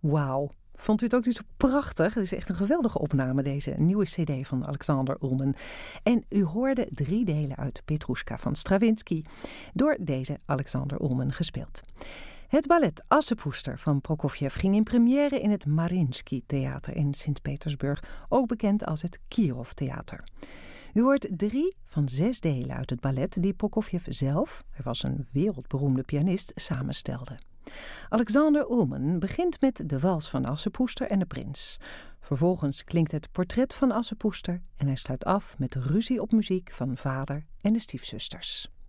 Wauw. Vond u het ook niet zo prachtig? Het is echt een geweldige opname, deze nieuwe cd van Alexander Ullman. En u hoorde 3 delen uit Petrushka van Stravinsky, door deze Alexander Ullman gespeeld. Het ballet Assepoester van Prokofjev ging in première in het Mariinsky Theater in Sint-Petersburg, ook bekend als het Kirov Theater. U hoort 3 van 6 delen uit het ballet die Prokofjev zelf, hij was een wereldberoemde pianist, samenstelde. Alexander Ullman begint met de wals van Assepoester en de prins. Vervolgens klinkt het portret van Assepoester en hij sluit af met de ruzie op muziek van vader en de stiefzusters.